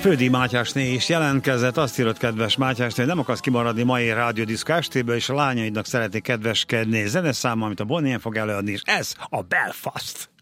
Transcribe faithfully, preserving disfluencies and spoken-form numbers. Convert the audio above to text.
Földi Mátyásné is jelentkezett, azt írott kedves Mátyásné, hogy nem akarsz kimaradni mai rádiódiszk estéből, és a lányaidnak szeretnék kedveskedni zeneszámmal, amit a Bonnie fog előadni, és ez a Belfast.